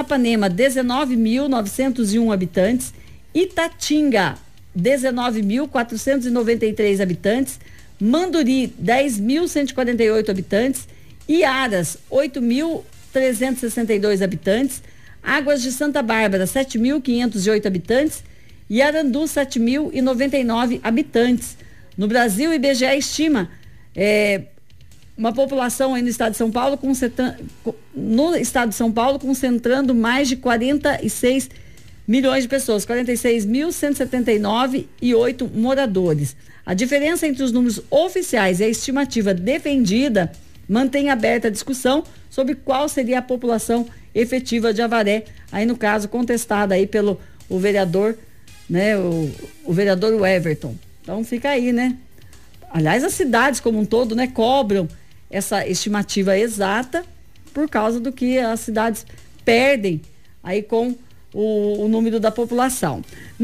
Paranapanema, 19.901 habitantes. Itatinga, 19.493 habitantes. Manduri, 10.148 habitantes. Iaras, 8.362 habitantes. Águas de Santa Bárbara, 7.508 habitantes. E Arandu, 7.099 habitantes. No Brasil, o IBGE estima uma população aí no estado de São Paulo, concentrando mais de 46 milhões de pessoas, 46.179 e 8 moradores. A diferença entre os números oficiais e a estimativa defendida mantém aberta a discussão sobre qual seria a população efetiva de Avaré, aí no caso contestada aí pelo vereador, né, o vereador Everton. Então fica aí, né? Aliás, as cidades como um todo, né, cobram essa estimativa exata por causa do que as cidades perdem aí com o número da população.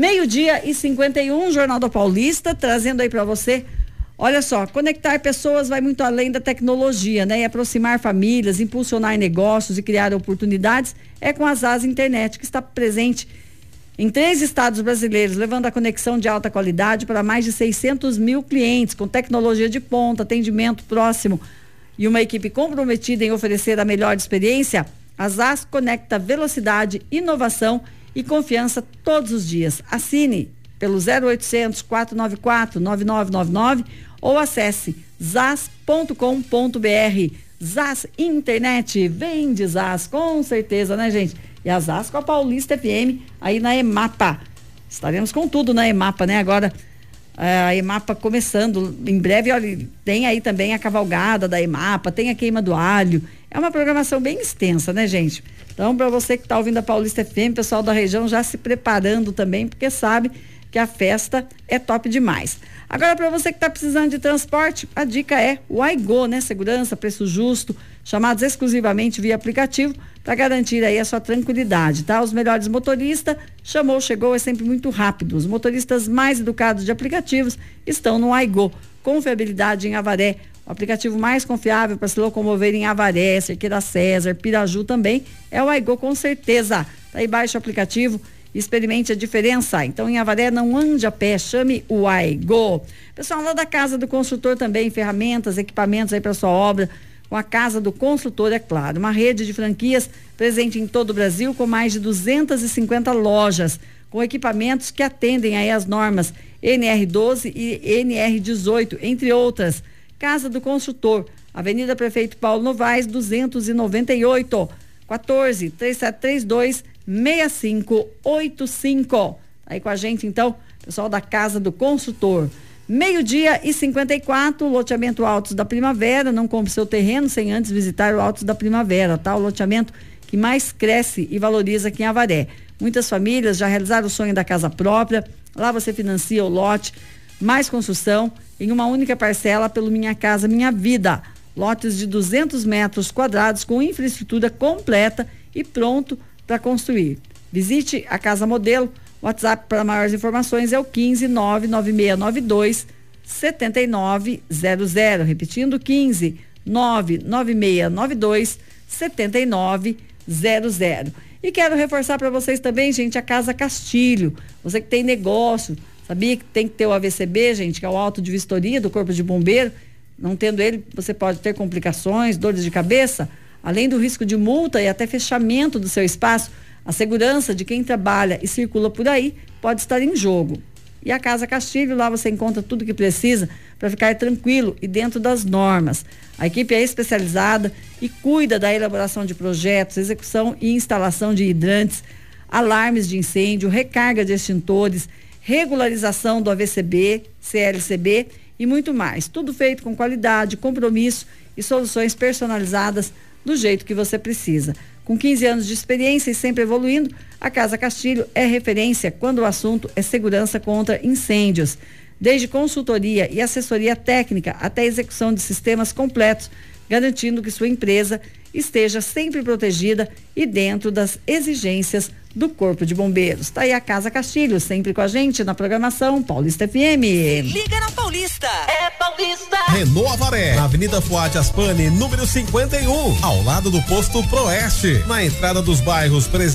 12:51, Jornal da Paulista, trazendo aí para você. Olha só, conectar pessoas vai muito além da tecnologia, né? E aproximar famílias, impulsionar negócios e criar oportunidades é com a ZAS Internet, que está presente em 3 estados brasileiros, levando a conexão de alta qualidade para mais de 600 mil clientes, com tecnologia de ponta, atendimento próximo e uma equipe comprometida em oferecer a melhor experiência. A ZAS conecta velocidade, inovação e confiança todos os dias. Assine pelo 0800 494 9999 ou acesse zas.com.br. ZAS Internet, vem de ZAS, com certeza, né, gente? E a ZAS com a Paulista FM aí na EMAPA. Estaremos com tudo na EMAPA, né? Agora a EMAPA começando em breve, olha, tem aí também a cavalgada da EMAPA, tem a queima do alho. É uma programação bem extensa, né, gente? Então, para você que está ouvindo a Paulista FM, pessoal da região já se preparando também, porque sabe que a festa é top demais. Agora, para você que está precisando de transporte, a dica é o Aigo, né? Segurança, preço justo, chamados exclusivamente via aplicativo, para garantir aí a sua tranquilidade, tá? Os melhores motoristas, chamou, chegou, é sempre muito rápido. Os motoristas mais educados de aplicativos estão no Aigo. Confiabilidade em Avaré, o aplicativo mais confiável para se locomover em Avaré, Cerqueira César, Piraju também é o Aigo, com certeza. Tá aí, baixe o aplicativo, experimente a diferença. Então, em Avaré, não ande a pé, chame o Aigo. Pessoal lá da Casa do Construtor também, ferramentas, equipamentos aí para sua obra, com a Casa do Construtor, é claro. Uma rede de franquias presente em todo o Brasil, com mais de 250 lojas, com equipamentos que atendem aí as normas NR12 e NR18, entre outras. Casa do Construtor, Avenida Prefeito Paulo Novaes, 298, 14-3732-6585. Aí com a gente, então, pessoal da Casa do Construtor. 12:54, loteamento Altos da Primavera. Não compre seu terreno sem antes visitar o Altos da Primavera, tá? O loteamento que mais cresce e valoriza aqui em Avaré. Muitas famílias já realizaram o sonho da casa própria. Lá você financia o lote, mais construção em uma única parcela pelo Minha Casa Minha Vida. Lotes de 200 metros quadrados com infraestrutura completa e pronto para construir. Visite a Casa Modelo. O WhatsApp para maiores informações é o 15-99692-7900. Repetindo, 15-99692-7900. E quero reforçar para vocês também, gente, a Casa Castilho. Você que tem negócio, sabia que tem que ter o AVCB, gente, que é o auto de vistoria do Corpo de Bombeiro. Não tendo ele, você pode ter complicações, dores de cabeça, além do risco de multa e até fechamento do seu espaço. A segurança de quem trabalha e circula por aí pode estar em jogo. E a Casa Castilho, lá você encontra tudo que precisa para ficar tranquilo e dentro das normas. A equipe é especializada e cuida da elaboração de projetos, execução e instalação de hidrantes, alarmes de incêndio, recarga de extintores, regularização do AVCB, CLCB e muito mais. Tudo feito com qualidade, compromisso e soluções personalizadas do jeito que você precisa. Com 15 anos de experiência e sempre evoluindo, a Casa Castilho é referência quando o assunto é segurança contra incêndios. Desde consultoria e assessoria técnica até execução de sistemas completos, garantindo que sua empresa esteja sempre protegida e dentro das exigências do Corpo de Bombeiros. Tá aí a Casa Castilho, sempre com a gente na programação Paulista FM. Liga na Paulista. É Paulista. Renault Avaré, na Avenida Fuad Aspani, número 51, ao lado do posto Proeste, na entrada dos bairros